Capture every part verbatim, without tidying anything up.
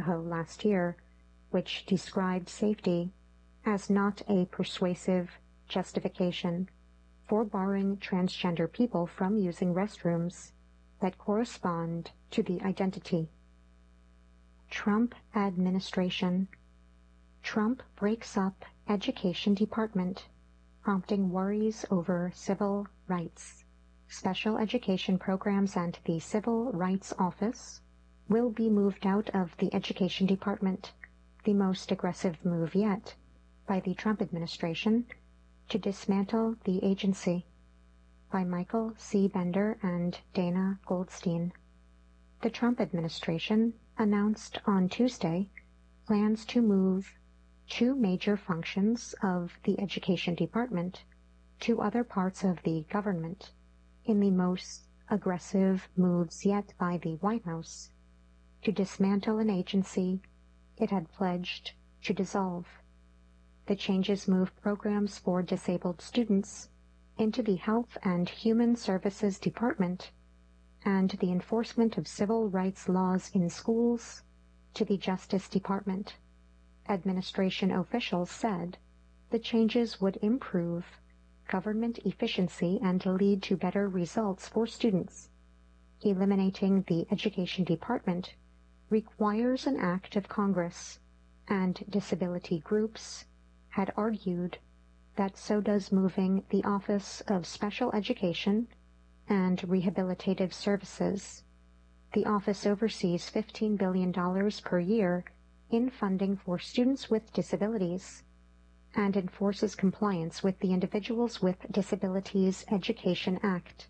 Idaho last year, which described safety as not a persuasive justification for barring transgender people from using restrooms that correspond to the identity. Trump administration. Trump breaks up Education Department, prompting worries over civil rights. Special education programs and the Civil Rights Office will be moved out of the Education Department, the most aggressive move yet by the Trump administration to dismantle the agency. By Michael C. Bender and Dana Goldstein. The Trump administration announced on Tuesday plans to move two major functions of the Education Department to other parts of the government in the most aggressive moves yet by the White House to dismantle an agency it had pledged to dissolve. The changes move programs for disabled students into the Health and Human Services Department and the enforcement of civil rights laws in schools to the Justice Department. Administration officials said the changes would improve government efficiency and lead to better results for students. Eliminating the Education Department requires an act of Congress, and disability groups had argued that so does moving the Office of Special Education and Rehabilitative Services. The office oversees fifteen billion dollars per year in funding for students with disabilities and enforces compliance with the Individuals with Disabilities Education Act.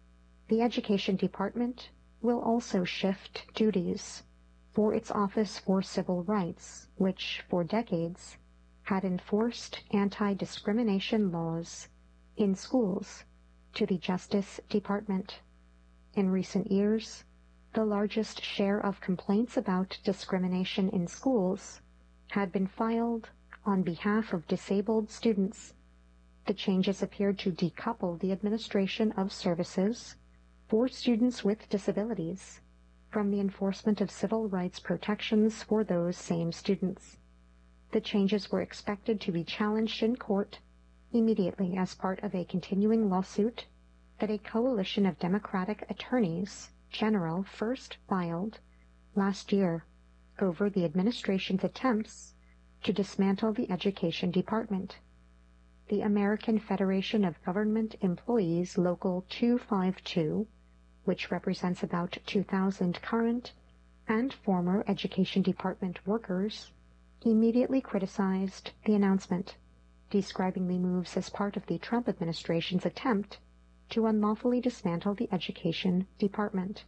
The Education Department will also shift duties for its Office for Civil Rights, which, for decades, had enforced anti-discrimination laws in schools, to the Justice Department. In recent years, the largest share of complaints about discrimination in schools had been filed on behalf of disabled students. The changes appeared to decouple the administration of services for students with disabilities from the enforcement of civil rights protections for those same students. The changes were expected to be challenged in court immediately as part of a continuing lawsuit that a coalition of Democratic attorneys general first filed last year over the administration's attempts to dismantle the Education Department. The American Federation of Government Employees Local two fifty-two, which represents about two thousand current and former Education Department workers, immediately criticized the announcement, describing the moves as part of the Trump administration's attempt to unlawfully dismantle the Education Department.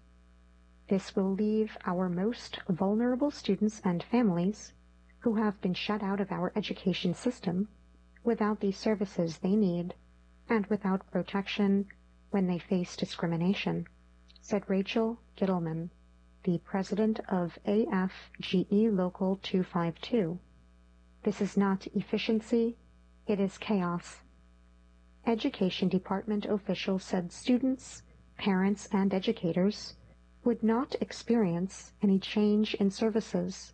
This will leave our most vulnerable students and families who have been shut out of our education system without the services they need and without protection when they face discrimination, said Rachel Gittleman, the president of A F G E Local two fifty-two. This is not efficiency, it is chaos. Education Department officials said students, parents, and educators would not experience any change in services,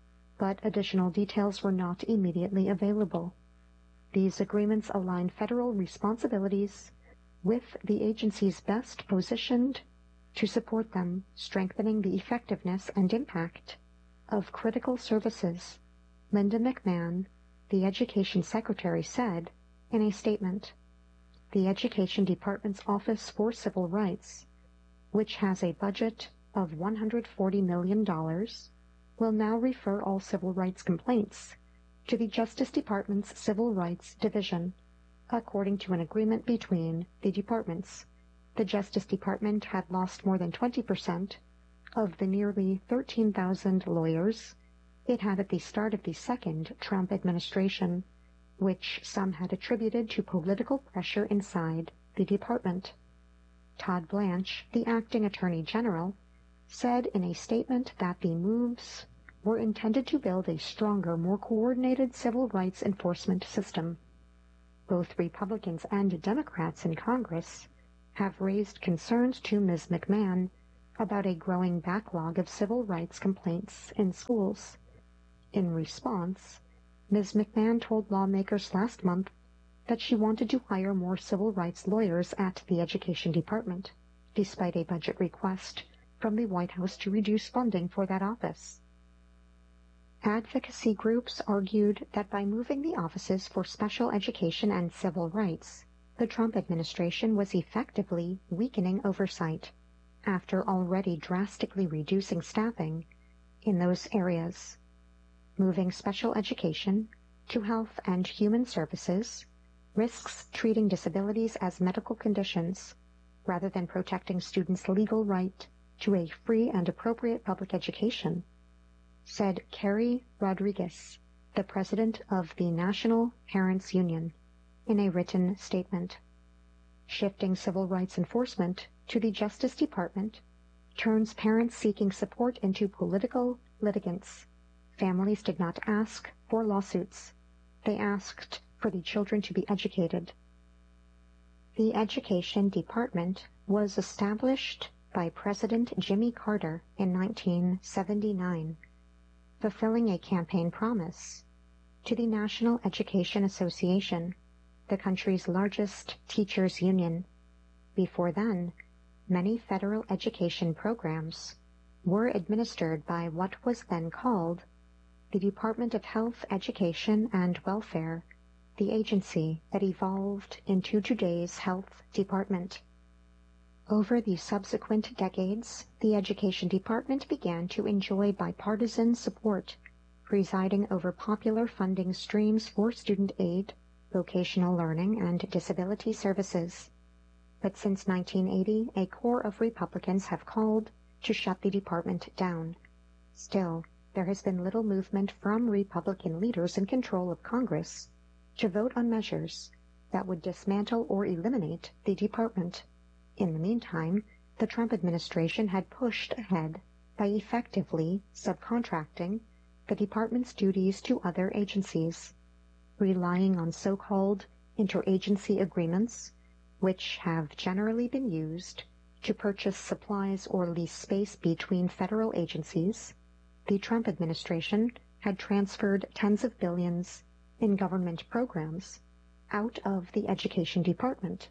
but additional details were not immediately available. These agreements align federal responsibilities with the agencies best positioned to support them, strengthening the effectiveness and impact of critical services, Linda McMahon, the Education Secretary, said in a statement. The Education Department's Office for Civil Rights, which has a budget of one hundred forty million dollars, will now refer all civil rights complaints to the Justice Department's Civil Rights Division, according to an agreement between the departments. The Justice Department had lost more than twenty percent of the nearly thirteen thousand lawyers it had at the start of the second Trump administration, which some had attributed to political pressure inside the department. Todd Blanche, the acting Attorney General, said in a statement that the moves were intended to build a stronger, more coordinated civil rights enforcement system. Both Republicans and Democrats in Congress have raised concerns to Miz McMahon about a growing backlog of civil rights complaints in schools. In response, Miz McMahon told lawmakers last month that she wanted to hire more civil rights lawyers at the Education Department, despite a budget request from the White House to reduce funding for that office. Advocacy groups argued that by moving the offices for special education and civil rights, the Trump administration was effectively weakening oversight after already drastically reducing staffing in those areas. Moving special education to Health and Human Services risks treating disabilities as medical conditions rather than protecting students' legal right to a free and appropriate public education, said Carrie Rodriguez, the president of the National Parents Union, in a written statement. Shifting civil rights enforcement to the Justice Department turns parents seeking support into political litigants. Families did not ask for lawsuits. They asked for the children to be educated. The Education Department was established by President Jimmy Carter in nineteen seventy-nine, fulfilling a campaign promise to the National Education Association, the country's largest teachers' union. Before then, many federal education programs were administered by what was then called the Department of Health, Education, and Welfare, the agency that evolved into today's Health Department. Over the subsequent decades, the Education Department began to enjoy bipartisan support, presiding over popular funding streams for student aid, vocational learning, and disability services. But since nineteen eighty, a core of Republicans have called to shut the department down. Still, there has been little movement from Republican leaders in control of Congress to vote on measures that would dismantle or eliminate the department. In the meantime, the Trump administration had pushed ahead by effectively subcontracting the department's duties to other agencies, relying on so-called interagency agreements, which have generally been used to purchase supplies or lease space between federal agencies. The Trump administration had transferred tens of billions in government programs out of the Education Department.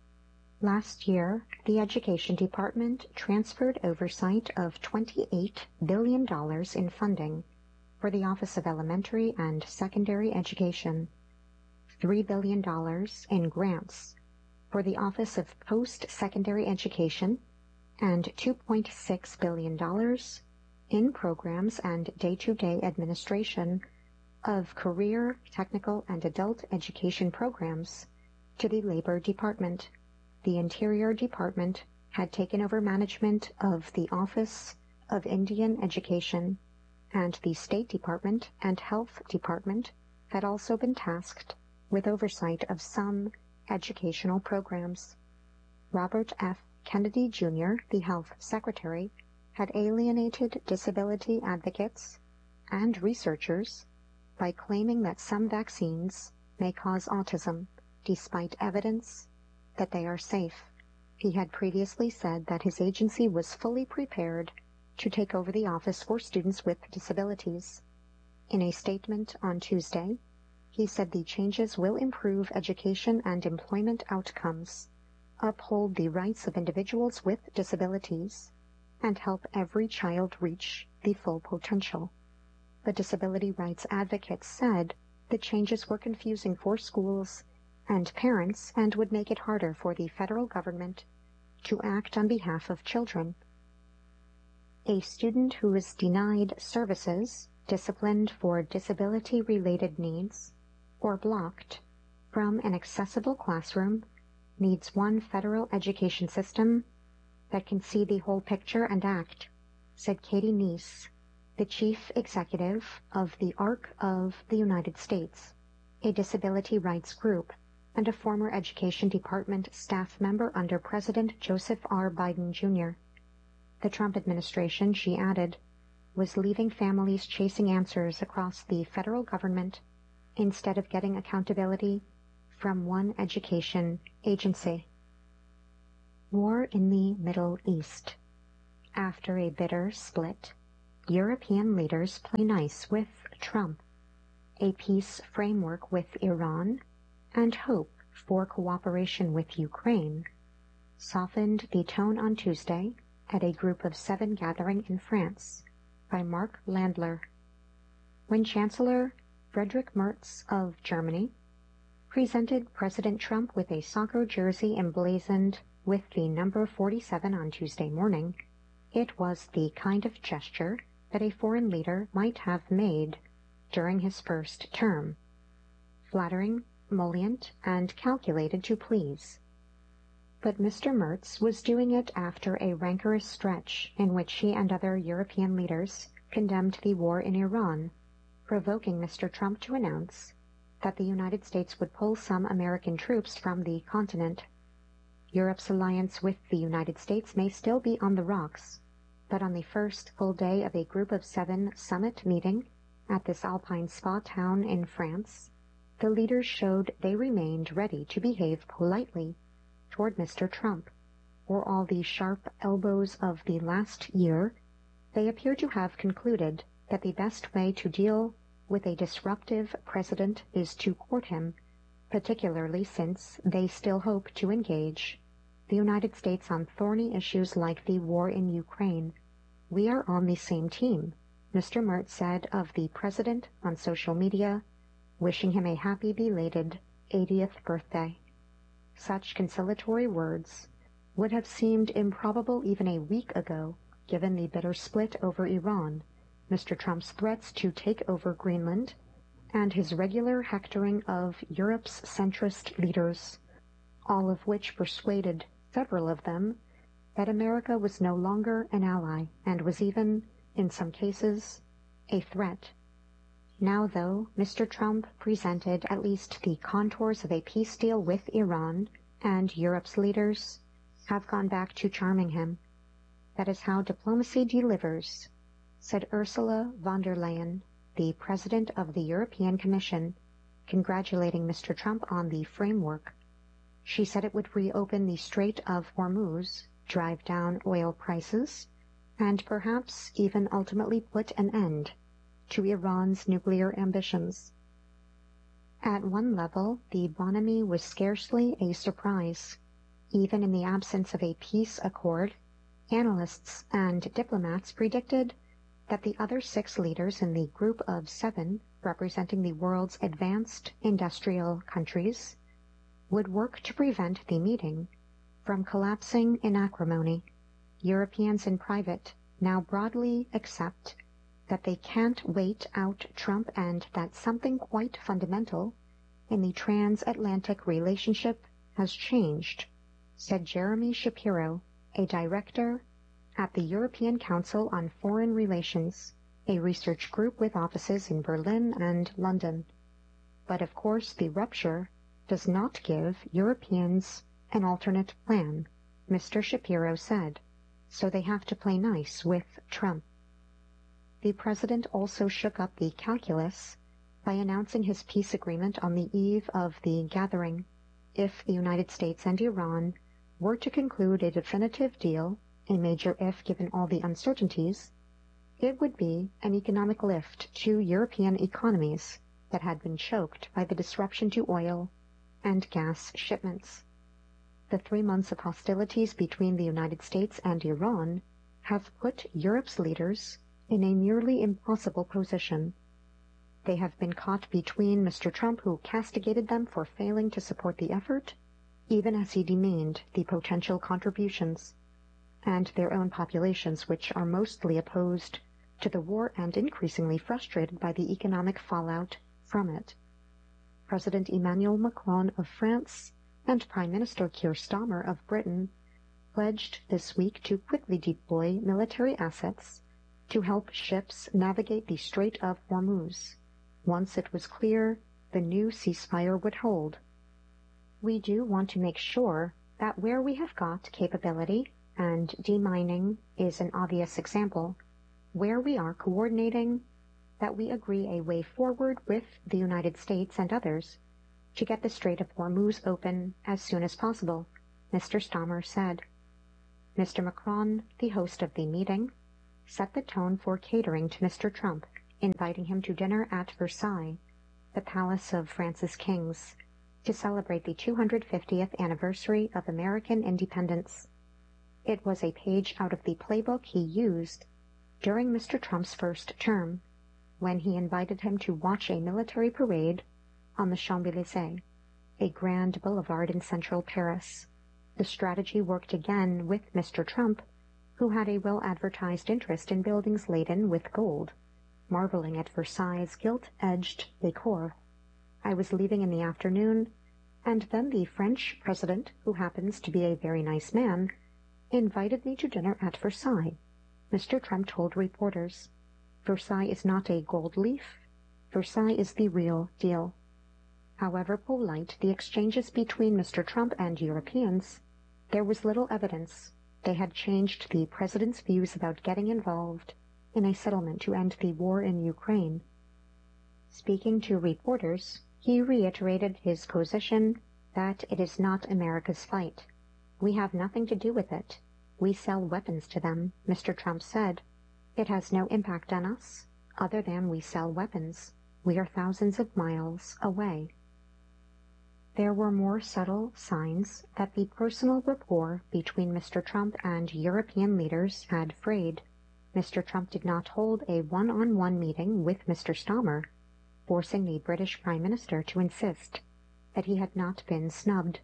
Last year, the Education Department transferred oversight of twenty-eight billion dollars in funding for the Office of Elementary and Secondary Education, three billion dollars in grants for the Office of Post-Secondary Education, and two point six billion dollars in programs and day-to-day administration of career, technical, and adult education programs to the Labor Department. The Interior Department had taken over management of the Office of Indian Education, and the State Department and Health Department had also been tasked with oversight of some educational programs. Robert F. Kennedy, Junior, the Health Secretary, had alienated disability advocates and researchers by claiming that some vaccines may cause autism, despite evidence that they are safe. He had previously said that his agency was fully prepared to take over the Office for Students with Disabilities. In a statement on Tuesday, he said the changes will improve education and employment outcomes, uphold the rights of individuals with disabilities, and help every child reach the full potential. The disability rights advocates said the changes were confusing for schools and parents and would make it harder for the federal government to act on behalf of children. A student who is denied services, disciplined for disability-related needs, or blocked from an accessible classroom needs one federal education system that can see the whole picture and act, said Katie Neese, the chief executive of the Arc of the United States, a disability rights group, and a former Education Department staff member under President Joseph R. Biden, Junior The Trump administration, she added, was leaving families chasing answers across the federal government instead of getting accountability from one education agency. War in the Middle East. After a bitter split, European leaders play nice with Trump, a peace framework with Iran, and hope for cooperation with Ukraine softened the tone on Tuesday at a Group of Seven gathering in France by Mark Landler, when Chancellor Friedrich Merz of Germany presented President Trump with a soccer jersey emblazoned with the number forty-seven on Tuesday morning. It was the kind of gesture that a foreign leader might have made during his first term, flattering, emollient, and calculated to please. But Mister Merz was doing it after a rancorous stretch in which he and other European leaders condemned the war in Iran, provoking Mister Trump to announce that the United States would pull some American troops from the continent. Europe's alliance with the United States may still be on the rocks, but on the first full day of a Group of Seven summit meeting at this alpine spa town in France, the leaders showed they remained ready to behave politely toward Mister Trump. For all the sharp elbows of the last year, they appear to have concluded that the best way to deal with a disruptive president is to court him, particularly since they still hope to engage the United States on thorny issues like the war in Ukraine. "We are on the same team," Mister Merz said of the president on social media, wishing him a happy belated eightieth birthday. Such conciliatory words would have seemed improbable even a week ago, given the bitter split over Iran, Mister Trump's threats to take over Greenland, and his regular hectoring of Europe's centrist leaders, all of which persuaded several of them that America was no longer an ally and was even, in some cases, a threat. Now, though, Mister Trump presented at least the contours of a peace deal with Iran, and Europe's leaders have gone back to charming him. "That is how diplomacy delivers," said Ursula von der Leyen, the president of the European Commission, congratulating Mister Trump on the framework. She said it would reopen the Strait of Hormuz, drive down oil prices, and perhaps even ultimately put an end to Iran's nuclear ambitions. At one level, the bonhomie was scarcely a surprise. Even in the absence of a peace accord, analysts and diplomats predicted that the other six leaders in the Group of Seven, representing the world's advanced industrial countries, would work to prevent the meeting from collapsing in acrimony. Europeans in private now broadly accept that they can't wait out Trump and that something quite fundamental in the transatlantic relationship has changed, said Jeremy Shapiro, a director at the European Council on Foreign Relations, a research group with offices in Berlin and London. But of course the rupture does not give Europeans an alternate plan, Mister Shapiro said, so they have to play nice with Trump. The president also shook up the calculus by announcing his peace agreement on the eve of the gathering. If the United States and Iran were to conclude a definitive deal, a major if given all the uncertainties, it would be an economic lift to European economies that had been choked by the disruption to oil and gas shipments. The three months of hostilities between the United States and Iran have put Europe's leaders in a nearly impossible position. They have been caught between Mister Trump, who castigated them for failing to support the effort, even as he demeaned the potential contributions, and their own populations, which are mostly opposed to the war and increasingly frustrated by the economic fallout from it. President Emmanuel Macron of France and Prime Minister Keir Starmer of Britain pledged this week to quickly deploy military assets to help ships navigate the Strait of Hormuz, once it was clear the new ceasefire would hold. "We do want to make sure that where we have got capability, and demining is an obvious example, where we are coordinating, that we agree a way forward with the United States and others to get the Strait of Hormuz open as soon as possible," Mister Starmer said. Mister Macron, the host of the meeting, set the tone for catering to Mister Trump, inviting him to dinner at Versailles, the palace of France's kings, to celebrate the two hundred fiftieth anniversary of American independence. It was a page out of the playbook he used during Mister Trump's first term, when he invited him to watch a military parade on the Champs-Élysées, a grand boulevard in central Paris. The strategy worked again with Mister Trump, who had a well-advertised interest in buildings laden with gold, marveling at Versailles' gilt-edged decor. I was leaving in the afternoon, and then the French president, who happens to be a very nice man, invited me to dinner at Versailles. Mister Trump told reporters, "Versailles is not a gold leaf. Versailles is the real deal." However polite the exchanges between Mister Trump and Europeans, there was little evidence they had changed the president's views about getting involved in a settlement to end the war in Ukraine. Speaking to reporters, he reiterated his position that it is not America's fight. "We have nothing to do with it. We sell weapons to them," Mister Trump said. "It has no impact on us, other than we sell weapons. We are thousands of miles away." There were more subtle signs that the personal rapport between Mister Trump and European leaders had frayed. Mister Trump did not hold a one-on-one meeting with Mister Starmer, forcing the British Prime Minister to insist that he had not been snubbed.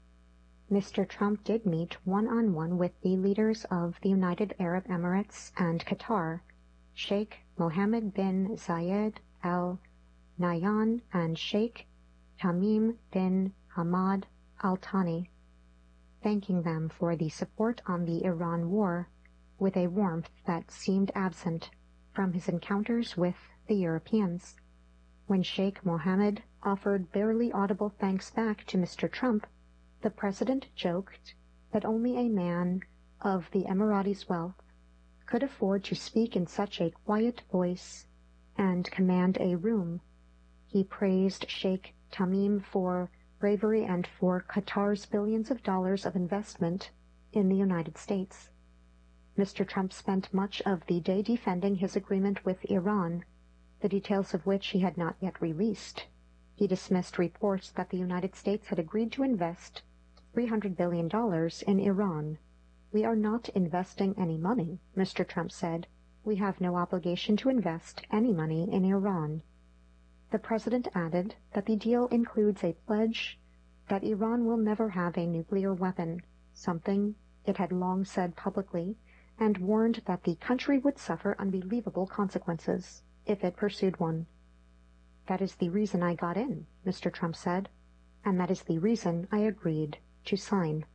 Mister Trump did meet one-on-one with the leaders of the United Arab Emirates and Qatar, Sheikh Mohammed bin Zayed Al Nahyan and Sheikh Tamim bin Hamad Al Thani, thanking them for the support on the Iran war, with a warmth that seemed absent from his encounters with the Europeans. When Sheikh Mohammed offered barely audible thanks back to Mister Trump, the president joked that only a man of the Emiratis' wealth could afford to speak in such a quiet voice and command a room. He praised Sheikh Tamim for bravery and for Qatar's billions of dollars of investment in the United States. Mister Trump spent much of the day defending his agreement with Iran, the details of which he had not yet released. He dismissed reports that the United States had agreed to invest three hundred billion dollars in Iran. "We are not investing any money," Mister Trump said. "We have no obligation to invest any money in Iran." The president added that the deal includes a pledge that Iran will never have a nuclear weapon, something it had long said publicly, and warned that the country would suffer unbelievable consequences if it pursued one. "That is the reason I got in," Mister Trump said, "and that is the reason I agreed to sign."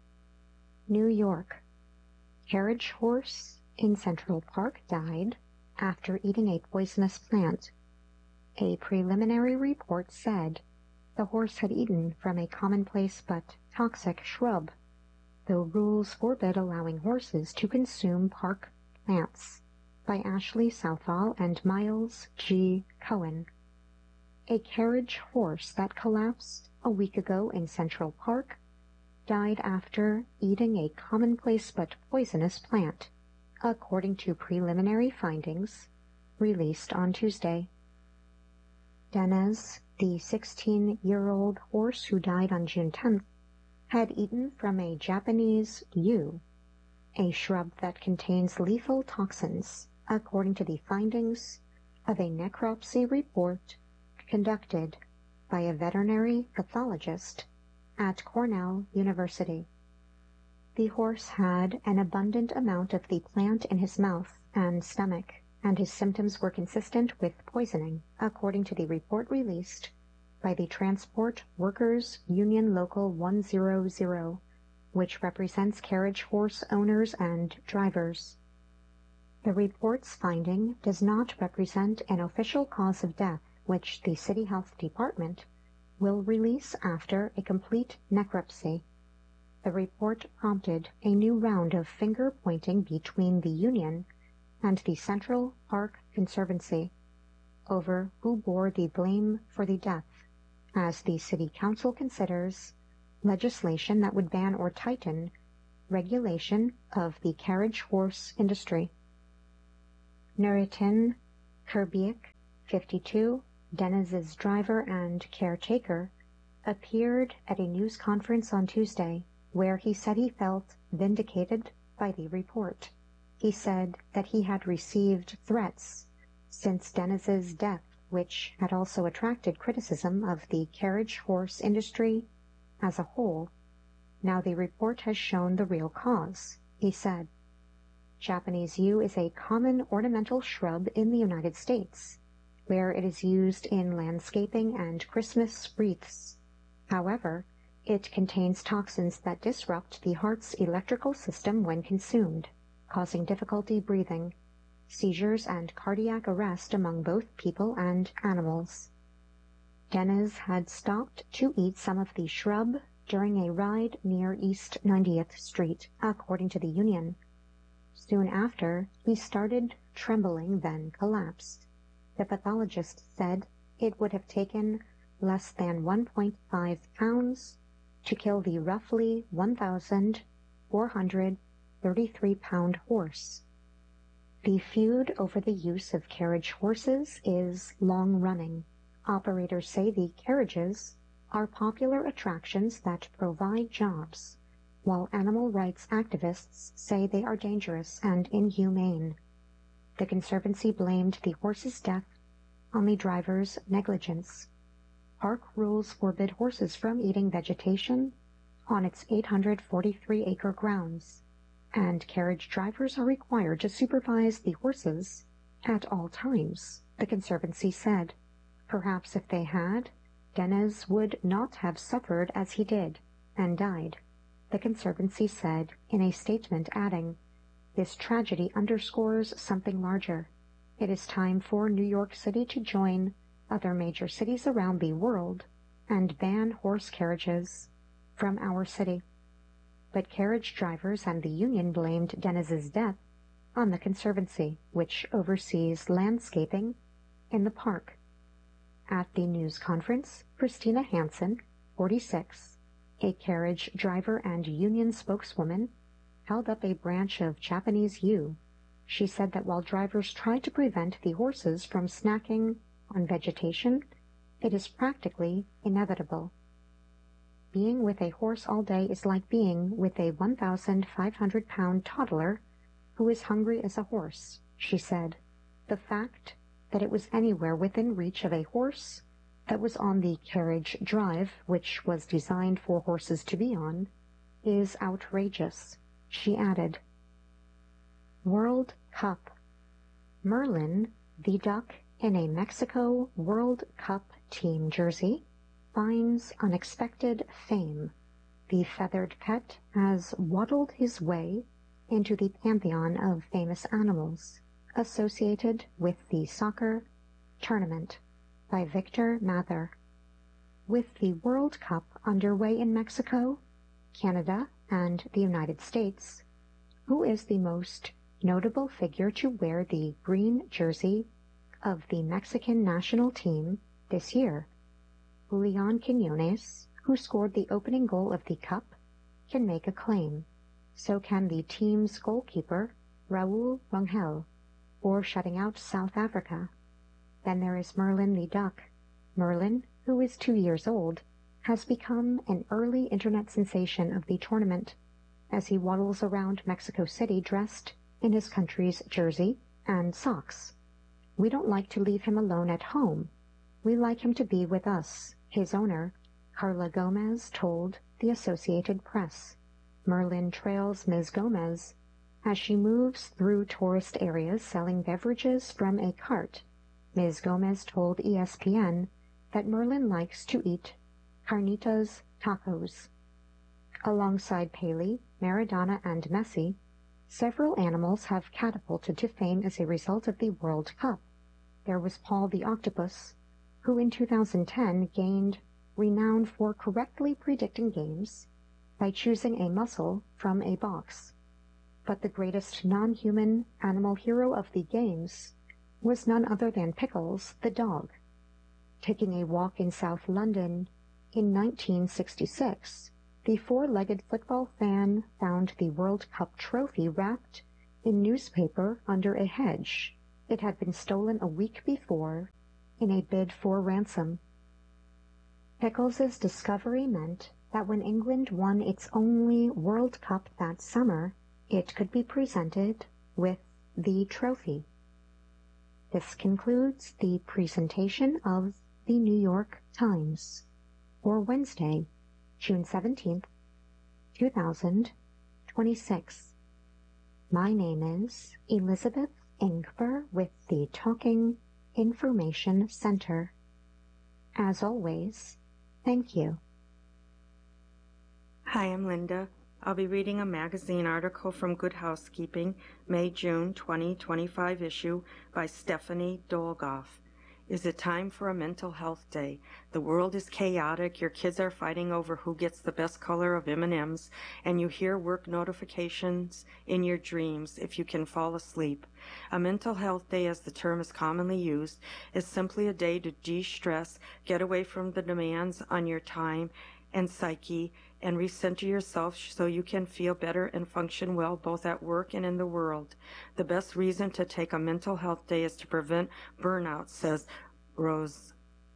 New York. Carriage horse in Central Park died after eating a poisonous plant. A preliminary report said the horse had eaten from a commonplace but toxic shrub, though rules forbid allowing horses to consume park plants. By Ashley Southall and Miles G. Cohen. A carriage horse that collapsed a week ago in Central Park died after eating a commonplace but poisonous plant, according to preliminary findings released on Tuesday. Denez, the sixteen-year-old horse who died on June tenth, had eaten from a Japanese yew, a shrub that contains lethal toxins, according to the findings of a necropsy report conducted by a veterinary pathologist at Cornell University. The horse had an abundant amount of the plant in his mouth and stomach, and his symptoms were consistent with poisoning, according to the report released by the Transport Workers Union Local one hundred, which represents carriage horse owners and drivers. The report's finding does not represent an official cause of death, which the City Health Department will release after a complete necropsy. The report prompted a new round of finger-pointing between the union and the Central Park Conservancy over who bore the blame for the death, as the City Council considers legislation that would ban or tighten regulation of the carriage horse industry. Nurettin Kerbiak, fifty-two, Deniz's driver and caretaker, appeared at a news conference on Tuesday where he said he felt vindicated by the report. He said that he had received threats since Deniz's death, which had also attracted criticism of the carriage horse industry as a whole. Now the report has shown the real cause, he said. Japanese yew is a common ornamental shrub in the United States, where it is used in landscaping and Christmas wreaths. However, it contains toxins that disrupt the heart's electrical system when consumed, causing difficulty breathing, seizures, and cardiac arrest among both people and animals. Deniz had stopped to eat some of the shrub during a ride near East ninetieth Street, according to the union. Soon after, he started trembling, then collapsed. The pathologist said it would have taken less than one point five pounds to kill the roughly one thousand four hundred thirty-three pound horse. The feud over the use of carriage horses is long-running. Operators say the carriages are popular attractions that provide jobs, while animal rights activists say they are dangerous and inhumane. The Conservancy blamed the horse's death on the driver's negligence. Park rules forbid horses from eating vegetation on its eight hundred forty-three acre grounds, and carriage drivers are required to supervise the horses at all times, the Conservancy said. Perhaps if they had, Deniz would not have suffered as he did and died, the Conservancy said in a statement, adding, "This tragedy underscores something larger. It is time for New York City to join other major cities around the world and ban horse carriages from our city." But carriage drivers and the union blamed Deniz's death on the Conservancy, which oversees landscaping in the park. At the news conference, Christina Hansen, forty-six, a carriage driver and union spokeswoman, held up a branch of Japanese yew. She said that while drivers try to prevent the horses from snacking on vegetation, it is practically inevitable. Being with a horse all day is like being with a one thousand five hundred pound toddler who is hungry as a horse, she said. The fact that it was anywhere within reach of a horse that was on the carriage drive, which was designed for horses to be on, is outrageous, she added. World Cup. Merlin, the duck in a Mexico World Cup team jersey, finds unexpected fame. The feathered pet has waddled his way into the pantheon of famous animals associated with the soccer tournament, by Victor Mather. With the World Cup underway in Mexico, Canada, and the United States, who is the most notable figure to wear the green jersey of the Mexican national team this year? Julian Quiñones, who scored the opening goal of the Cup, can make a claim. So can the team's goalkeeper, Raul Rangel, for shutting out South Africa. Then there is Merlin the duck. Merlin, who is two years old, has become an early internet sensation of the tournament, as he waddles around Mexico City dressed in his country's jersey and socks. "We don't like to leave him alone at home. We like him to be with us," his owner, Carla Gomez, told the Associated Press. Merlin trails Miz Gomez as she moves through tourist areas selling beverages from a cart. Miz Gomez told E S P N that Merlin likes to eat carnitas tacos. Alongside Pelé, Maradona, and Messi, several animals have catapulted to fame as a result of the World Cup. There was Paul the octopus, who in two thousand ten gained renown for correctly predicting games by choosing a mussel from a box. But the greatest non-human animal hero of the games was none other than Pickles the dog. Taking a walk in South London in nineteen sixty-six, the four-legged football fan found the World Cup trophy wrapped in newspaper under a hedge. It had been stolen a week before in a bid for ransom. Pickles's discovery meant that when England won its only World Cup that summer, it could be presented with the trophy. This concludes the presentation of the New York Times for Wednesday, June seventeenth, two thousand twenty-six. My name is Elizabeth Ingber with the Talking Information Center. As always, thank you. Hi, I'm Linda. I'll be reading a magazine article from Good Housekeeping, May-June twenty twenty-five issue by Stephanie Dolgoff. Is it time for a mental health day? The world is chaotic, your kids are fighting over who gets the best color of M and M's, and you hear work notifications in your dreams if you can fall asleep. A mental health day, as the term is commonly used, is simply a day to de-stress, get away from the demands on your time and psyche, and recenter yourself so you can feel better and function well both at work and in the world. The best reason to take a mental health day is to prevent burnout, says Rose,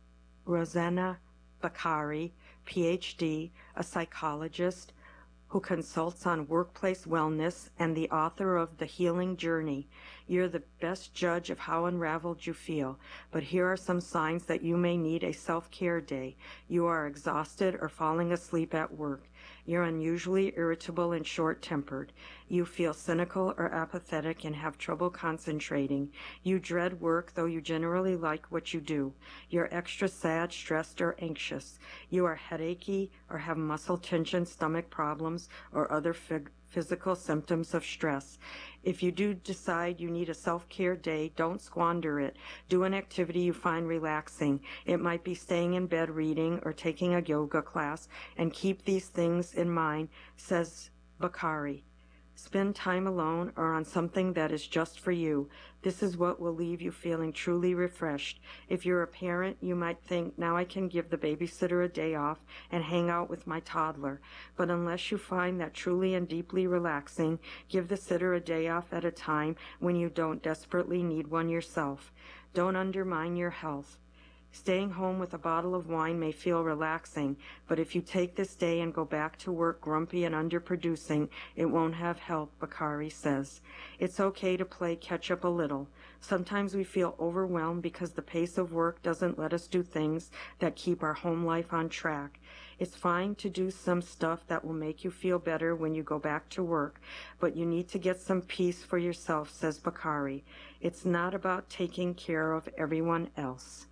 Rosanna Bakari, P H D, a psychologist who consults on workplace wellness and the author of The Healing Journey. You're the best judge of how unraveled you feel, but here are some signs that you may need a self-care day. You are exhausted or falling asleep at work. You're unusually irritable and short-tempered. You feel cynical or apathetic and have trouble concentrating. You dread work, though you generally like what you do. You're extra sad, stressed, or anxious. You are headachy or have muscle tension, stomach problems, or other fig- physical symptoms of stress. If you do decide you need a self-care day, don't squander it. Do an activity you find relaxing. It might be staying in bed reading or taking a yoga class, and keep these things in mind, says Bakari. Spend time alone or on something that is just for you. This is what will leave you feeling truly refreshed. If you're a parent, you might think, now I can give the babysitter a day off and hang out with my toddler. But unless you find that truly and deeply relaxing, give the sitter a day off at a time when you don't desperately need one yourself. Don't undermine your health. Staying home with a bottle of wine may feel relaxing, but if you take this day and go back to work grumpy and underproducing, it won't have help, Bakari says. It's okay to play catch up a little. Sometimes we feel overwhelmed because the pace of work doesn't let us do things that keep our home life on track. It's fine to do some stuff that will make you feel better when you go back to work, but you need to get some peace for yourself, says Bakari. It's not about taking care of everyone else.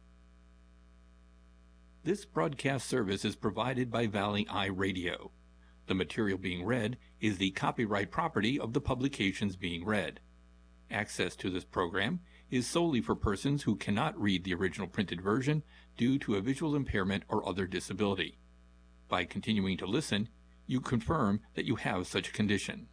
This broadcast service is provided by Valley Eye Radio. The material being read is the copyright property of the publications being read. Access to this program is solely for persons who cannot read the original printed version due to a visual impairment or other disability. By continuing to listen, you confirm that you have such a condition.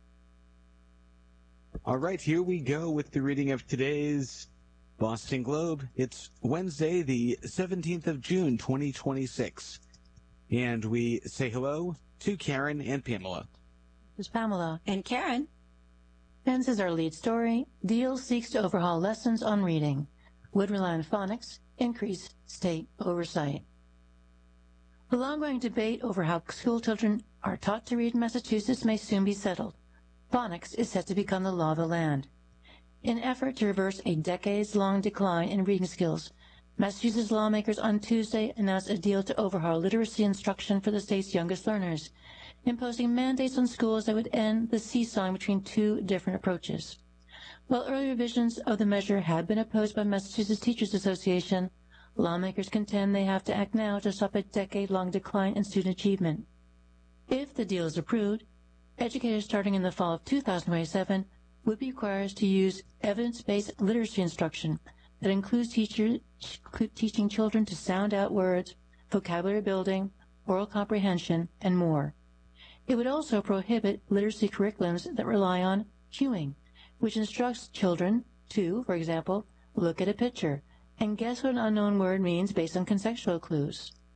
All right, here we go with the reading of today's Boston Globe. It's Wednesday, the seventeenth of June, twenty twenty-six. And we say hello to Karen and Pamela. This is Pamela. And Karen. Pens is our lead story. Deal seeks to overhaul lessons on reading. Would rely on phonics, increase state oversight. The long-going debate over how school children are taught to read in Massachusetts may soon be settled. Phonics is set to become the law of the land. In an effort to reverse a decades-long decline in reading skills, Massachusetts lawmakers on Tuesday announced a deal to overhaul literacy instruction for the state's youngest learners, imposing mandates on schools that would end the seesawing between two different approaches. While earlier visions of the measure had been opposed by Massachusetts Teachers Association, lawmakers contend they have to act now to stop a decade-long decline in student achievement. If the deal is approved, educators starting in the fall of two thousand twenty-seven would be required to use evidence-based literacy instruction that includes teacher, teaching children to sound out words, vocabulary building, oral comprehension, and more. It would also prohibit literacy curriculums that rely on cueing, which instructs children to, for example, look at a picture and guess what an unknown word means based on contextual clues.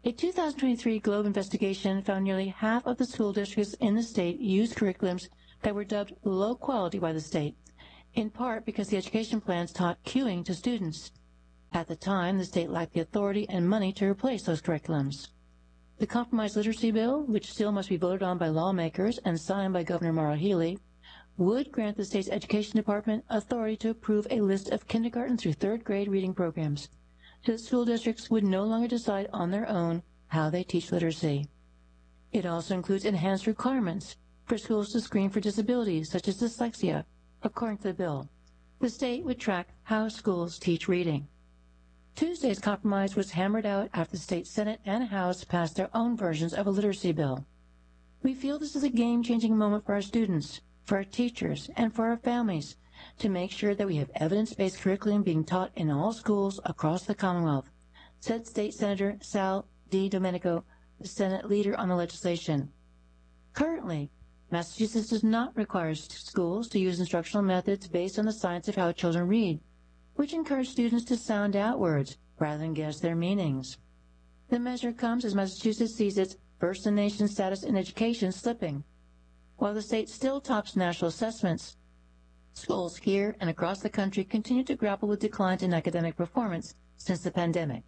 A two thousand twenty-three Globe investigation found nearly half of the school districts in the state used curriculums that were dubbed low quality by the state, in part because the education plans taught queuing to students. At the time, the state lacked the authority and money to replace those curriculums. The Compromise Literacy Bill, which still must be voted on by lawmakers and signed by Governor Maura Healey, would grant the state's education department authority to approve a list of kindergarten through third grade reading programs, so that school districts would no longer decide on their own how they teach literacy. It also includes enhanced requirements for schools to screen for disabilities such as dyslexia. According to the bill, the state would track how schools teach reading. Tuesday's compromise was hammered out after the state Senate and House passed their own versions of a literacy bill. We feel this is a game-changing moment for our students, for our teachers, and for our families to make sure that we have evidence-based curriculum being taught in all schools across the Commonwealth, said State Senator Sal DiDomenico, the Senate leader on the legislation. Currently, Massachusetts does not require schools to use instructional methods based on the science of how children read, which encourage students to sound out words rather than guess their meanings. The measure comes as Massachusetts sees its first-in-nation status in education slipping. While the state still tops national assessments, schools here and across the country continue to grapple with declines in academic performance since the pandemic.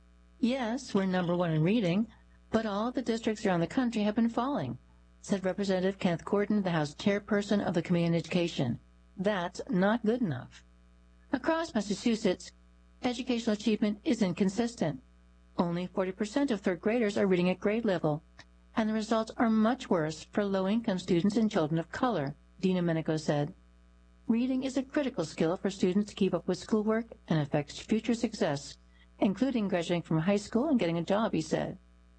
Yes, we're number one in reading, but all the districts around the country have been falling, said Representative Kenneth Gordon, the House chairperson of the Committee on Education. That's not good enough. Across Massachusetts, educational achievement is inconsistent. Only forty percent of third graders are reading at grade level, and the results are much worse for low-income students and children of color, DiDomenico said. Reading is a critical skill for students to keep up with schoolwork and affects future success, including graduating from high school and getting a job, he said.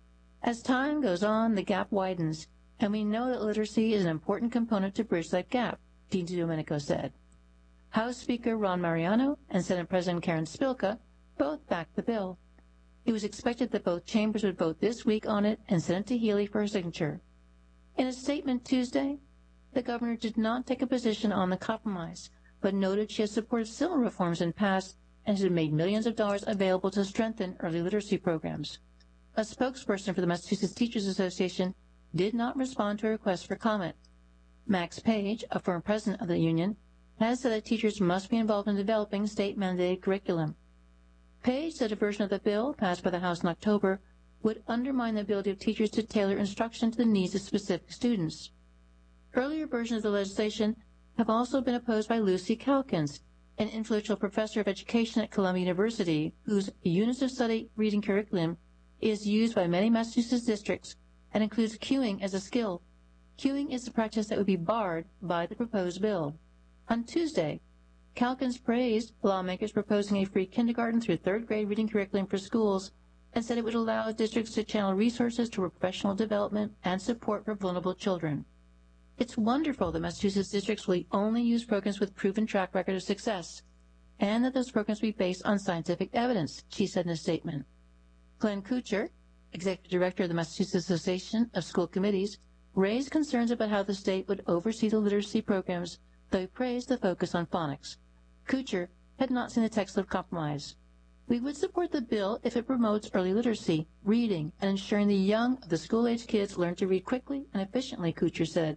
As time goes on, the gap widens, and we know that literacy is an important component to bridge that gap, DiDomenico said. House Speaker Ron Mariano and Senate President Karen Spilka both backed the bill. It was expected that both chambers would vote this week on it and send it to Healey for her signature. In a statement Tuesday, the governor did not take a position on the compromise, but noted she has supported similar reforms in past and has made millions of dollars available to strengthen early literacy programs. A spokesperson for the Massachusetts Teachers Association did not respond to a request for comment. Max Page, a former president of the union, has said that teachers must be involved in developing state-mandated curriculum. Page said a version of the bill, passed by the House in October, would undermine the ability of teachers to tailor instruction to the needs of specific students. Earlier versions of the legislation have also been opposed by Lucy Calkins, an influential professor of education at Columbia University, whose Units of Study reading curriculum is used by many Massachusetts districts and includes queuing as a skill. Queuing is a practice that would be barred by the proposed bill. On Tuesday, Calkins praised lawmakers proposing a free kindergarten through third grade reading curriculum for schools and said it would allow districts to channel resources to professional development and support for vulnerable children. It's wonderful that Massachusetts districts will only use programs with proven track record of success, and that those programs will be based on scientific evidence, she said in a statement. Glenn Kuchar, Executive Director of the Massachusetts Association of School Committees, raised concerns about how the state would oversee the literacy programs, though he praised the focus on phonics. Kuchar had not seen the text of compromise. We would support the bill if it promotes early literacy, reading, and ensuring the young of the school-age kids learn to read quickly and efficiently, Kuchar said.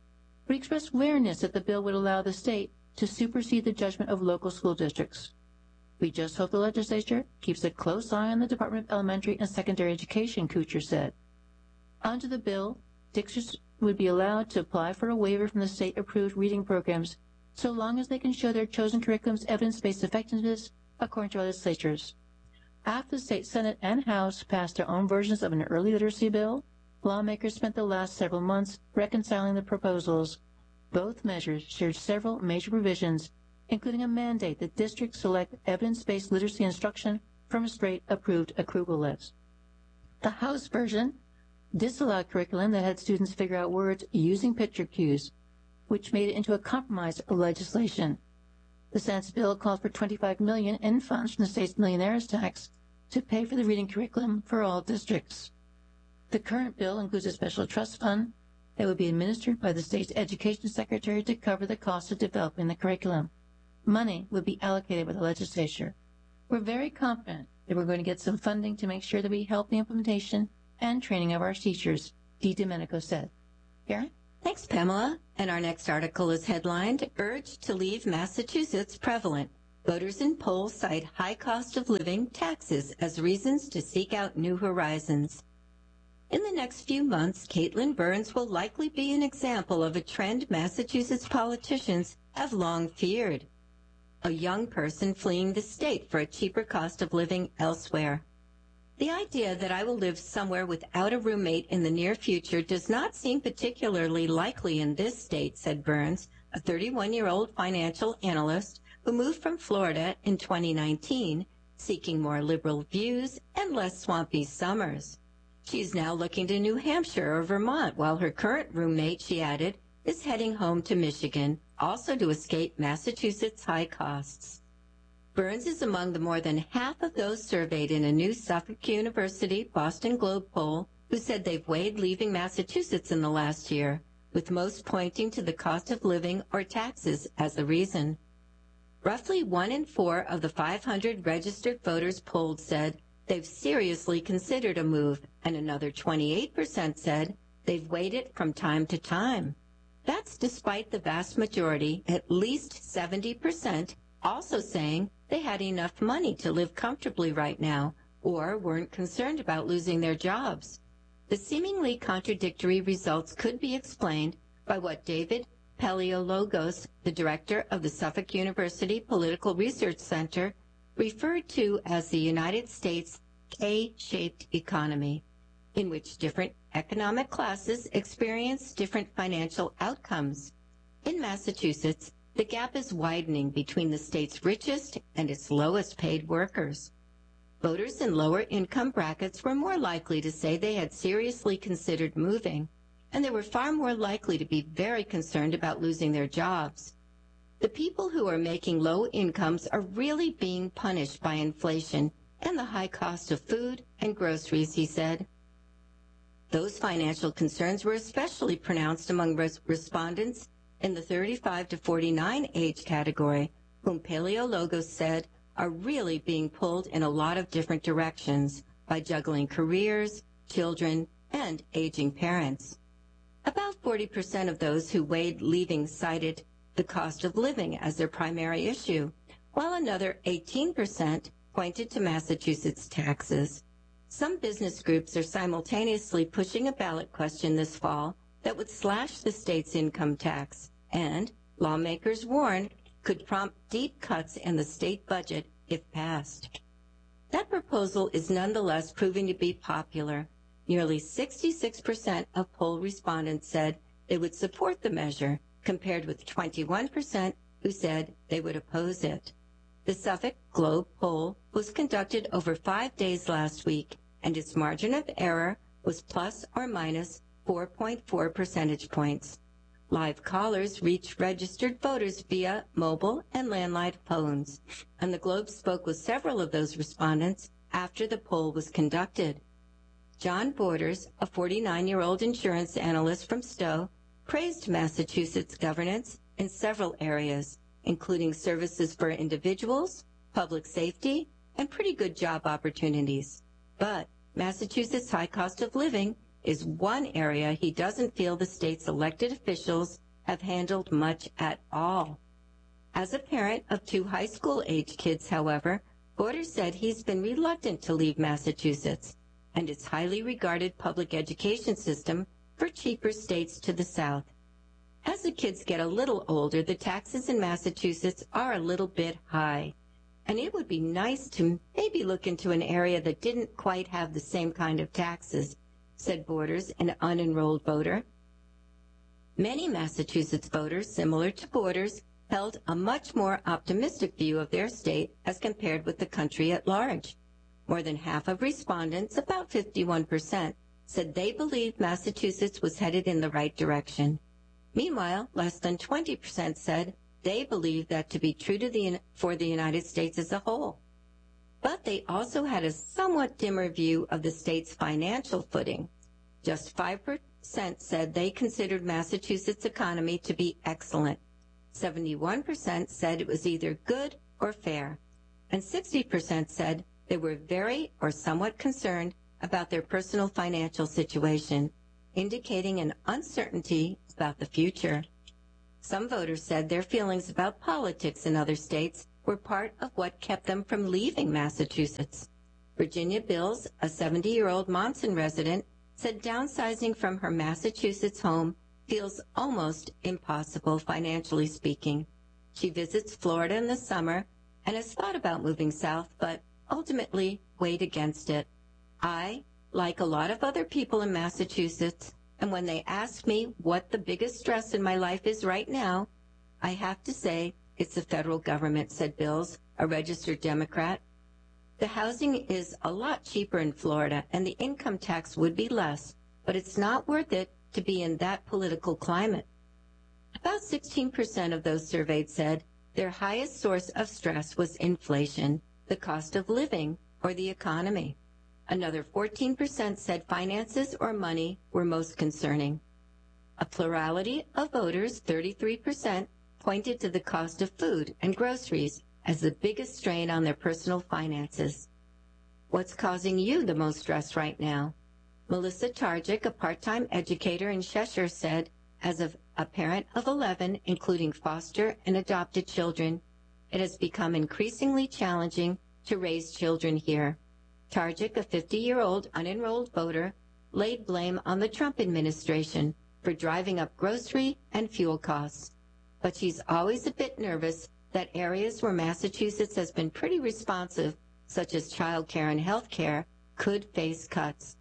We expressed awareness that the bill would allow the state to supersede the judgment of local school districts. We just hope the legislature keeps a close eye on the Department of Elementary and Secondary Education, Kuchar said. Under the bill, districts would be allowed to apply for a waiver from the state-approved reading programs so long as they can show their chosen curriculum's evidence-based effectiveness according to our legislatures. After the state Senate and House passed their own versions of an early literacy bill, lawmakers spent the last several months reconciling the proposals. Both measures shared several major provisions, including a mandate that districts select evidence-based literacy instruction from a state-approved approval list. The House version disallowed curriculum that had students figure out words using picture cues, which made it into a compromise legislation. The Senate's bill called for twenty-five million dollars in funds from the state's millionaire's tax to pay for the reading curriculum for all districts. The current bill includes a special trust fund that would be administered by the state's education secretary to cover the cost of developing the curriculum. Money would be allocated by the legislature. We're very confident that we're going to get some funding to make sure that we help the implementation and training of our teachers, Dee Domenico said. Karen? Thanks, Pamela. And our next article is headlined, Urge to Leave Massachusetts Prevalent. Voters in polls cite high cost of living, taxes as reasons to seek out new horizons. In the next few months, Caitlin Burns will likely be an example of a trend Massachusetts politicians have long feared. A young person fleeing the state for a cheaper cost of living elsewhere. The idea that I will live somewhere without a roommate in the near future does not seem particularly likely in this state, said Burns, a thirty-one-year-old financial analyst who moved from Florida in twenty nineteen, seeking more liberal views and less swampy summers. She is now looking to New Hampshire or Vermont, while her current roommate, she added, is heading home to Michigan, also to escape Massachusetts' high costs. Burns is among the more than half of those surveyed in a new Suffolk University Boston Globe poll who said they've weighed leaving Massachusetts in the last year, with most pointing to the cost of living or taxes as the reason. Roughly one in four of the five hundred registered voters polled said they've seriously considered a move, and another twenty-eight percent said they've weighed it from time to time. That's despite the vast majority, at least seventy percent, also saying they had enough money to live comfortably right now or weren't concerned about losing their jobs. The seemingly contradictory results could be explained by what David Paleologos, the director of the Suffolk University Political Research Center, referred to as the United States K-shaped economy, in which different economic classes experience different financial outcomes. In Massachusetts, the gap is widening between the state's richest and its lowest paid workers. Voters in lower income brackets were more likely to say they had seriously considered moving, and they were far more likely to be very concerned about losing their jobs. The people who are making low incomes are really being punished by inflation and the high cost of food and groceries, he said. Those financial concerns were especially pronounced among res- respondents in the thirty-five to forty-nine age category, whom Paleologos said are really being pulled in a lot of different directions by juggling careers, children, and aging parents. About forty percent of those who weighed leaving cited the cost of living as their primary issue, while another eighteen percent pointed to Massachusetts taxes. Some business groups are simultaneously pushing a ballot question this fall that would slash the state's income tax, and lawmakers warn could prompt deep cuts in the state budget if passed. That proposal is nonetheless proving to be popular. Nearly sixty-six percent of poll respondents said they would support the measure, compared with twenty-one percent who said they would oppose it. The Suffolk Globe poll was conducted over five days last week, and its margin of error was plus or minus four point four percentage points. Live callers reached registered voters via mobile and landline phones, and the Globe spoke with several of those respondents after the poll was conducted. John Borders, a forty-nine-year-old insurance analyst from Stowe, praised Massachusetts governance in several areas, including services for individuals, public safety, and pretty good job opportunities. But Massachusetts' high cost of living is one area he doesn't feel the state's elected officials have handled much at all. As a parent of two high school-age kids, however, Borders said he's been reluctant to leave Massachusetts and its highly regarded public education system for cheaper states to the south. As the kids get a little older, the taxes in Massachusetts are a little bit high, and it would be nice to maybe look into an area that didn't quite have the same kind of taxes, said Borders, an unenrolled voter. Many Massachusetts voters, similar to Borders, held a much more optimistic view of their state as compared with the country at large. More than half of respondents, about fifty-one percent, said they believed Massachusetts was headed in the right direction. Meanwhile, less than twenty percent said they believed that to be true to the, for the United States as a whole. But they also had a somewhat dimmer view of the state's financial footing. Just five percent said they considered Massachusetts' economy to be excellent. seventy-one percent said it was either good or fair, and sixty percent said they were very or somewhat concerned about their personal financial situation, indicating an uncertainty about the future. Some voters said their feelings about politics in other states were part of what kept them from leaving Massachusetts. Virginia Bills, a seventy-year-old Monson resident, said downsizing from her Massachusetts home feels almost impossible financially speaking. She visits Florida in the summer and has thought about moving south, but ultimately weighed against it. I, like a lot of other people in Massachusetts, and when they ask me what the biggest stress in my life is right now, I have to say it's the federal government, said Bills, a registered Democrat. The housing is a lot cheaper in Florida, and the income tax would be less, but it's not worth it to be in that political climate. About sixteen percent of those surveyed said their highest source of stress was inflation, the cost of living, or the economy. Another fourteen percent said finances or money were most concerning. A plurality of voters, thirty-three percent, pointed to the cost of food and groceries as the biggest strain on their personal finances. What's causing you the most stress right now? Melissa Targic, a part-time educator in Cheshire, said, as of a parent of eleven, including foster and adopted children, it has become increasingly challenging to raise children here. Targic, a fifty-year-old unenrolled voter, laid blame on the Trump administration for driving up grocery and fuel costs. But she's always a bit nervous that areas where Massachusetts has been pretty responsive, such as child care and health care, could face cuts.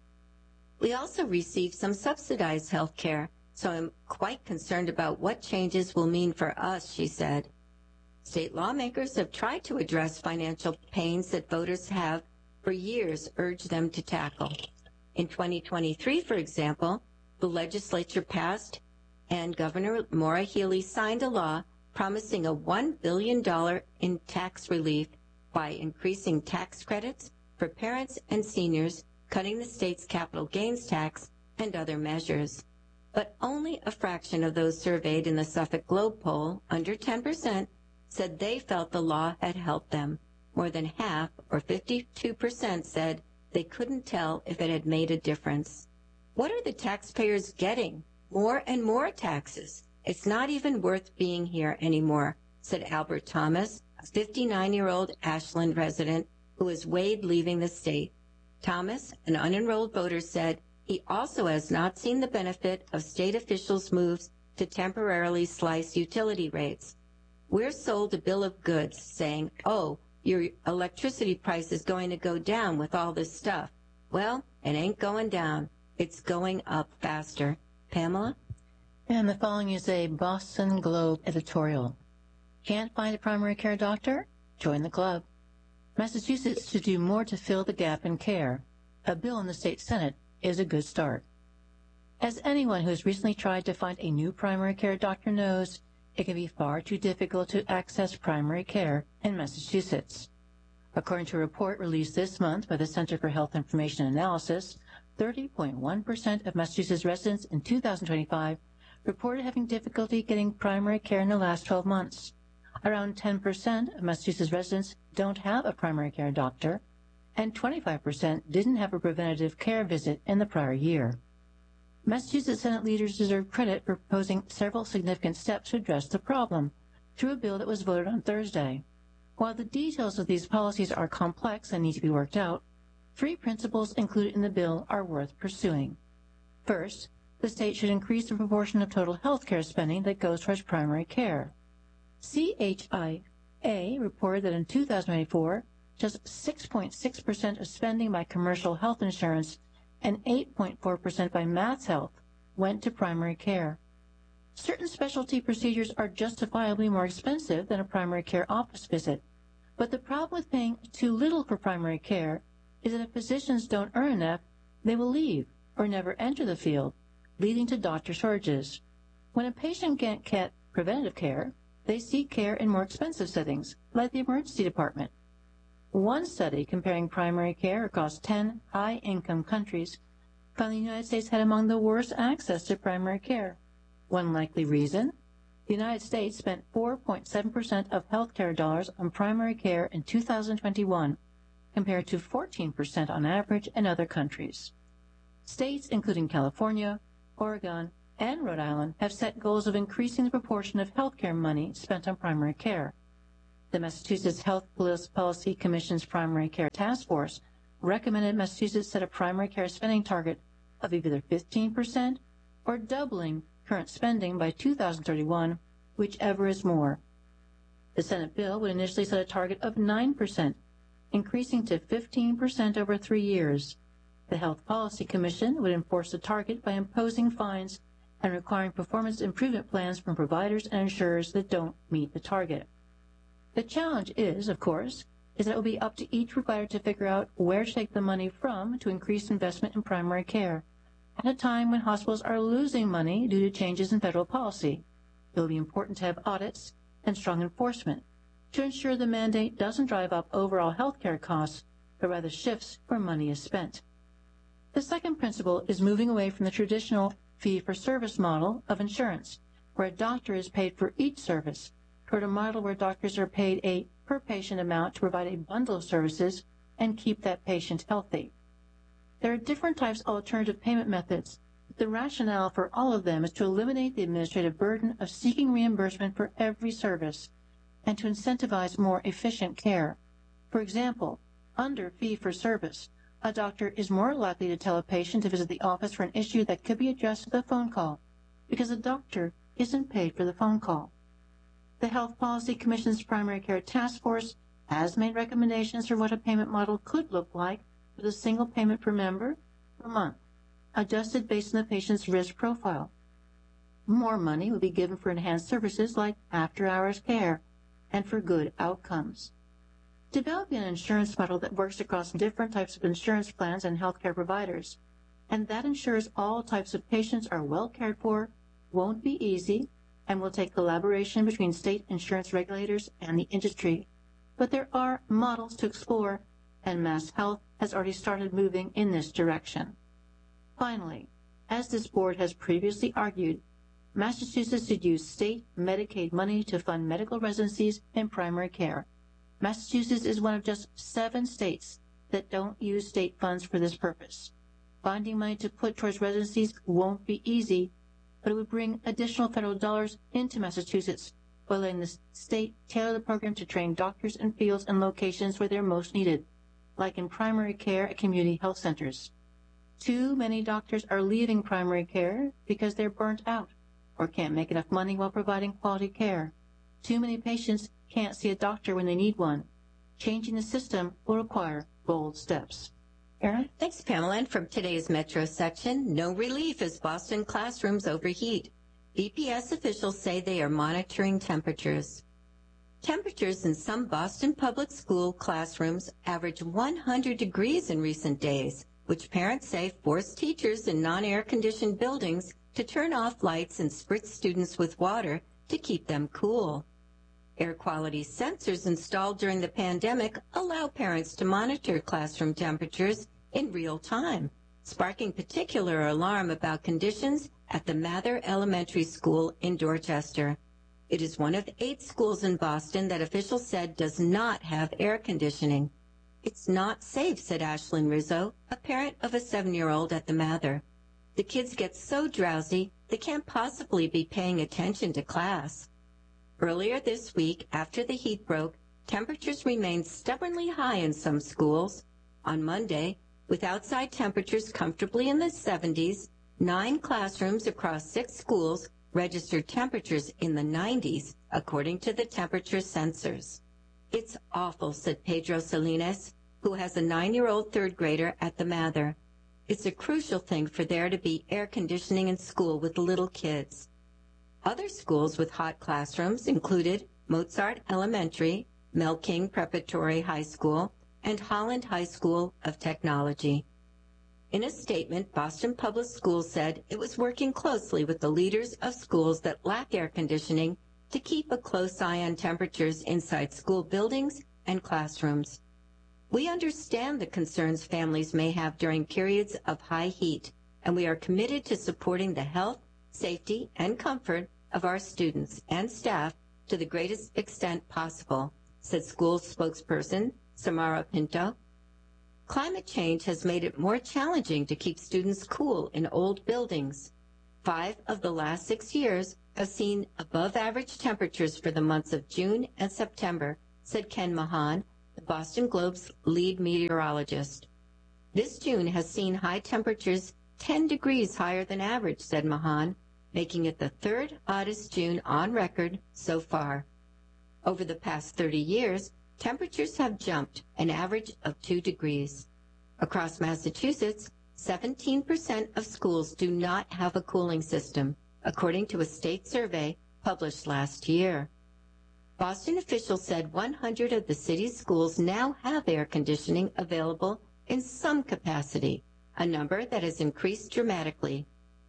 We also receive some subsidized health care, so I'm quite concerned about what changes will mean for us, she said. State lawmakers have tried to address financial pains that voters have for years urged them to tackle. In twenty twenty-three, for example, the legislature passed and Governor Maura Healey signed a law promising a one billion dollars in tax relief by increasing tax credits for parents and seniors, cutting the state's capital gains tax, and other measures. But only a fraction of those surveyed in the Suffolk Globe poll, under ten percent, said they felt the law had helped them. More than half, or fifty-two percent, said they couldn't tell if it had made a difference. What are the taxpayers getting? More and more taxes. It's not even worth being here anymore, said Albert Thomas, a fifty-nine-year-old Ashland resident who is weighed leaving the state. Thomas, an unenrolled voter, said he also has not seen the benefit of state officials' moves to temporarily slice utility rates. We're sold a bill of goods saying, oh, your electricity price is going to go down with all this stuff. Well, it ain't going down. It's going up faster. Pamela? And the following is a Boston Globe editorial. Can't find a primary care doctor? Join the club. Massachusetts should do more to fill the gap in care. A bill in the state Senate is a good start. As anyone who has recently tried to find a new primary care doctor knows, it can be far too difficult to access primary care in Massachusetts. According to a report released this month by the Center for Health Information Analysis, thirty point one percent of Massachusetts residents in two thousand twenty-five reported having difficulty getting primary care in the last twelve months. Around ten percent of Massachusetts residents don't have a primary care doctor, and twenty-five percent didn't have a preventative care visit in the prior year. Massachusetts Senate leaders deserve credit for proposing several significant steps to address the problem through a bill that was voted on Thursday. While the details of these policies are complex and need to be worked out, three principles included in the bill are worth pursuing. First, the state should increase the proportion of total health care spending that goes towards primary care. C H I A reported that in two thousand twenty-four, just six point six percent of spending by commercial health insurance and eight point four percent by MassHealth went to primary care. Certain specialty procedures are justifiably more expensive than a primary care office visit, but the problem with paying too little for primary care is that if physicians don't earn enough, they will leave or never enter the field, leading to doctor shortages. When a patient can't get preventative care, they seek care in more expensive settings, like the emergency department. One study comparing primary care across ten high-income countries found the United States had among the worst access to primary care. One likely reason? The United States spent four point seven percent of healthcare dollars on primary care in two thousand twenty-one, compared to fourteen percent on average in other countries. States, including California, Oregon, and Rhode Island, have set goals of increasing the proportion of healthcare money spent on primary care. The Massachusetts Health Policy Commission's Primary Care Task Force recommended Massachusetts set a primary care spending target of either fifteen percent or doubling current spending by two thousand thirty-one, whichever is more. The Senate bill would initially set a target of nine percent, increasing to fifteen percent over three years. The Health Policy Commission would enforce the target by imposing fines and requiring performance improvement plans from providers and insurers that don't meet the target. The challenge is, of course, is that it will be up to each provider to figure out where to take the money from to increase investment in primary care, at a time when hospitals are losing money due to changes in federal policy. It will be important to have audits and strong enforcement to ensure the mandate doesn't drive up overall health care costs, but rather shifts where money is spent. The second principle is moving away from the traditional fee-for-service model of insurance, where a doctor is paid for each service, toward a model where doctors are paid a per-patient amount to provide a bundle of services and keep that patient healthy. There are different types of alternative payment methods. The rationale for all of them is to eliminate the administrative burden of seeking reimbursement for every service and to incentivize more efficient care. For example, under fee-for-service, a doctor is more likely to tell a patient to visit the office for an issue that could be addressed with a phone call because the doctor isn't paid for the phone call. The Health Policy Commission's Primary Care Task Force has made recommendations for what a payment model could look like with a single payment per member per month, adjusted based on the patient's risk profile. More money will be given for enhanced services like after-hours care and for good outcomes. Developing an insurance model that works across different types of insurance plans and healthcare providers, and that ensures all types of patients are well cared for, won't be easy, and will take collaboration between state insurance regulators and the industry. But there are models to explore, and Mass Health has already started moving in this direction. Finally, as this board has previously argued, Massachusetts should use state Medicaid money to fund medical residencies in primary care. Massachusetts is one of just seven states that don't use state funds for this purpose. Finding money to put towards residencies won't be easy, but it would bring additional federal dollars into Massachusetts while letting the state tailor the program to train doctors in fields and locations where they're most needed, like in primary care at community health centers. Too many doctors are leaving primary care because they're burnt out or can't make enough money while providing quality care. Too many patients can't see a doctor when they need one. Changing the system will require bold steps. Erin? Thanks, Pamela. And from today's Metro section, no relief as Boston classrooms overheat. B P S officials say they are monitoring temperatures. Temperatures in some Boston public school classrooms average one hundred degrees in recent days, which parents say force teachers in non-air-conditioned buildings to turn off lights and spritz students with water to keep them cool. Air quality sensors installed during the pandemic allow parents to monitor classroom temperatures in real time, sparking particular alarm about conditions at the Mather Elementary School in Dorchester. It is one of eight schools in Boston that officials said does not have air conditioning. It's not safe, said Ashlyn Rizzo, a parent of a seven-year-old at the Mather. The kids get so drowsy they can't possibly be paying attention to class. Earlier this week, after the heat broke, temperatures remained stubbornly high in some schools. On Monday, with outside temperatures comfortably in the seventies, nine classrooms across six schools registered temperatures in the nineties, according to the temperature sensors. It's awful, said Pedro Salinas, who has a nine-year-old third grader at the Mather. It's a crucial thing for there to be air conditioning in school with little kids. Other schools with hot classrooms included Mozart Elementary, Mel King Preparatory High School, and Holland High School of Technology. In a statement, Boston Public Schools said it was working closely with the leaders of schools that lack air conditioning to keep a close eye on temperatures inside school buildings and classrooms. We understand the concerns families may have during periods of high heat, and we are committed to supporting the health, safety, and comfort of our students and staff to the greatest extent possible, said school spokesperson Samara Pinto. climate change has made it more challenging to keep students cool in old buildings. Five of the last six years have seen above-average temperatures for the months of June and September, said Ken Mahan, the Boston Globe's lead meteorologist. This June has seen high temperatures ten degrees higher than average, said Mahan, making it the third hottest June on record so far. Over the past thirty years, temperatures have jumped an average of two degrees. Across Massachusetts, seventeen percent of schools do not have a cooling system, according to a state survey published last year. Boston officials said one hundred of the city's schools now have air conditioning available in some capacity, a number that has increased dramatically.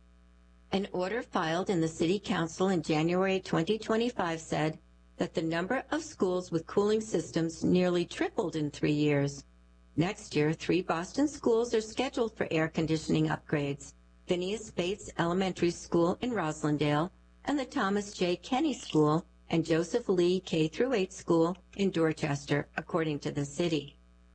An order filed in the City Council in January twenty twenty-five said that the number of schools with cooling systems nearly tripled in three years. Next year, three Boston schools are scheduled for air conditioning upgrades: Phineas Bates Elementary School in Roslindale and the Thomas J. Kenny School and Joseph Lee K through eight School in Dorchester, according to the city.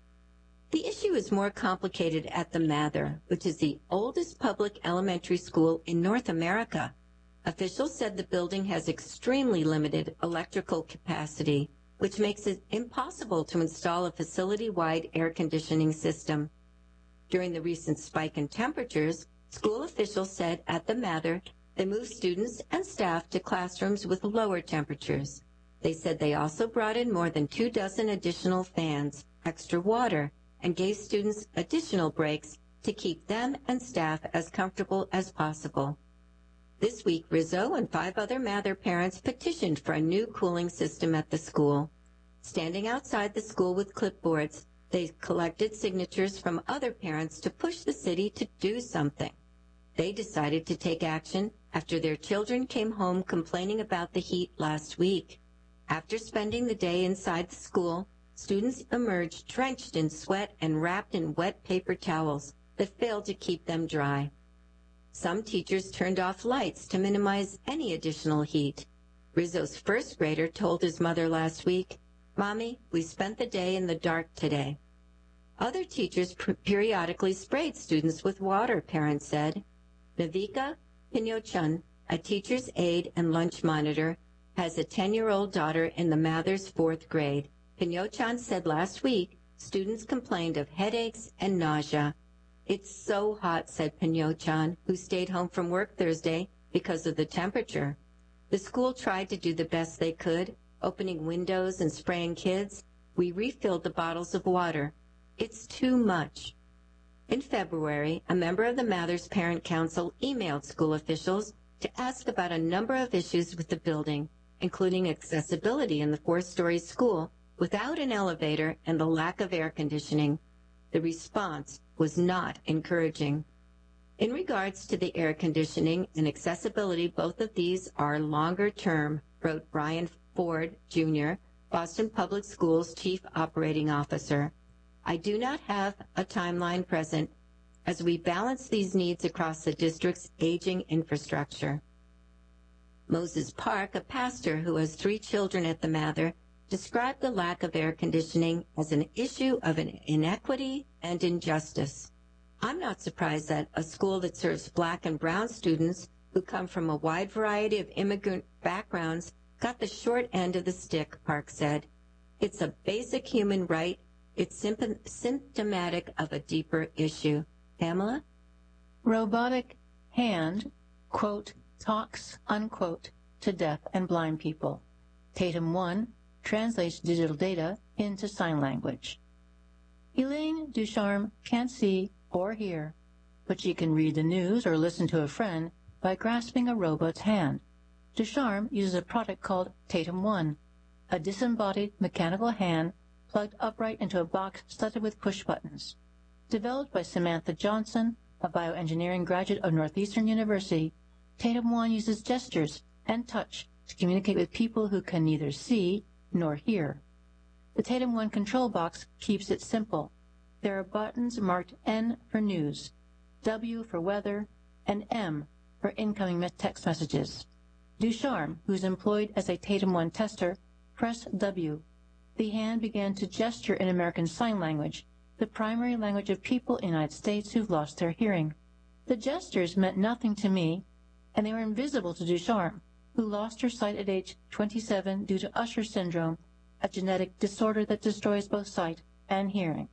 The issue is more complicated at the Mather, which is the oldest public elementary school in North America. Officials said the building has extremely limited electrical capacity, which makes it impossible to install a facility-wide air conditioning system. During the recent spike in temperatures, school officials said at the Mather they moved students and staff to classrooms with lower temperatures. They said they also brought in more than two dozen additional fans, extra water, and gave students additional breaks to keep them and staff as comfortable as possible. This week, Rizzo and five other Mather parents petitioned for a new cooling system at the school. Standing outside the school with clipboards, they collected signatures from other parents to push the city to do something. They decided to take action after their children came home complaining about the heat last week. After spending the day inside the school, students emerged drenched in sweat and wrapped in wet paper towels that failed to keep them dry. Some teachers turned off lights to minimize any additional heat. Rizzo's first grader told his mother last week, "Mommy, we spent the day in the dark today." Other teachers periodically sprayed students with water, parents said. Navika Pinyochun, a teacher's aide and lunch monitor, has a ten-year-old daughter in the Mather's fourth grade. Pinyochun said last week students complained of headaches and nausea. "It's so hot," said Pinyochun, who stayed home from work Thursday because of the temperature. The school tried to do the best they could, opening windows and spraying kids. "We refilled the bottles of water. It's too much." In February, a member of the Mather's Parent Council emailed school officials to ask about a number of issues with the building, including accessibility in the four-story school without an elevator and the lack of air conditioning. The response was not encouraging. In regards to the air conditioning and accessibility, both of these are longer term, wrote Brian Ford, Junior, Boston Public Schools Chief Operating Officer. "I do not have a timeline present as we balance these needs across the district's aging infrastructure." Moses Park, a pastor who has three children at the Mather, described the lack of air conditioning as an issue of an inequity and injustice. "I'm not surprised that a school that serves black and brown students who come from a wide variety of immigrant backgrounds got the short end of the stick," Park said. "It's a basic human right. It's symptomatic of a deeper issue." Pamela? Robotic hand, quote, talks, unquote, to deaf and blind people. Tatum one translates digital data into sign language. Elaine Ducharme can't see or hear, but she can read the news or listen to a friend by grasping a robot's hand. Ducharme uses a product called Tatum one, a disembodied mechanical hand plugged upright into a box studded with push buttons. Developed by Samantha Johnson, a bioengineering graduate of Northeastern University, Tatum one uses gestures and touch to communicate with people who can neither see nor hear. The Tatum one control box keeps it simple. There are buttons marked N for news, W for weather, and M for incoming text messages. Ducharme, who's employed as a Tatum one tester, pressed W. The hand began to gesture in American Sign Language, the primary language of people in the United States who've lost their hearing. The gestures meant nothing to me, and they were invisible to Ducharme, who lost her sight at age twenty-seven due to Usher syndrome, a genetic disorder that destroys both sight and hearing.